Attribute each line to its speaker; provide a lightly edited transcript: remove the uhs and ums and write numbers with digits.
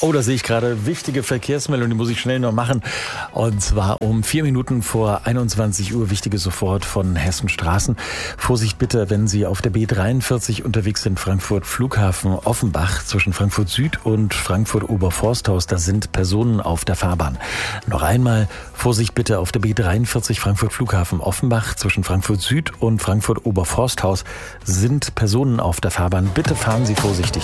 Speaker 1: Oh, da sehe ich gerade wichtige Verkehrsmeldung, die muss ich schnell noch machen. Und zwar um 4 Minuten vor 21 Uhr, wichtige sofort von Hessen Straßen. Vorsicht bitte, wenn Sie auf der B43 unterwegs sind, Frankfurt Flughafen Offenbach zwischen Frankfurt Süd und Frankfurt Oberforsthaus. Da sind Personen auf der Fahrbahn. Noch einmal, Vorsicht bitte auf der B43 Frankfurt Flughafen Offenbach zwischen Frankfurt Süd und Frankfurt Oberforsthaus sind Personen auf der Fahrbahn. Bitte fahren Sie vorsichtig.